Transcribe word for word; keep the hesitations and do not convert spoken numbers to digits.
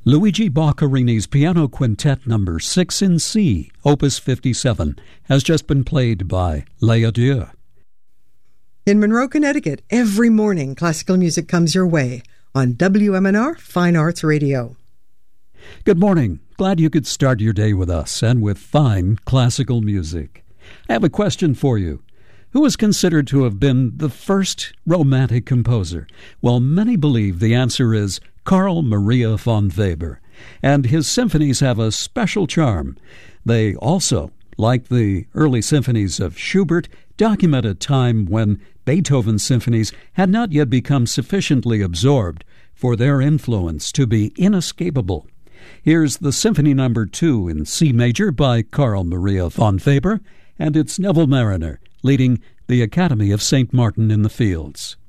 Luigi Boccherini's Piano Quintet Number six in C, Opus fifty-seven, has just been played by Les Adieux. In Monroe, Connecticut, every morning classical music comes your way on W M N R Fine Arts Radio. Good morning. Glad you could start your day with us and with fine classical music. I have a question for you. Who is considered to have been the first romantic composer? Well, many believe the answer is Carl Maria von Weber, and his symphonies have a special charm. They also, like the early symphonies of Schubert, document a time when Beethoven's symphonies had not yet become sufficiently absorbed for their influence to be inescapable. Here's the Symphony Number two in C major by Carl Maria von Weber, and it's Neville Marriner leading the Academy of Saint Martin in the Fields.